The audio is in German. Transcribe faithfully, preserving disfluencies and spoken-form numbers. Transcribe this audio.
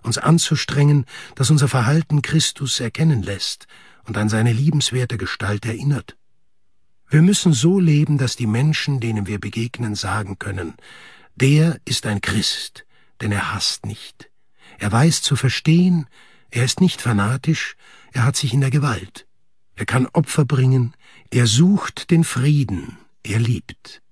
uns anzustrengen, dass unser Verhalten Christus erkennen lässt und an seine liebenswerte Gestalt erinnert. Wir müssen so leben, dass die Menschen, denen wir begegnen, sagen können: Der ist ein Christ, denn er hasst nicht. Er weiß zu verstehen, er ist nicht fanatisch, er hat sich in der Gewalt. Er kann Opfer bringen, er sucht den Frieden, er liebt.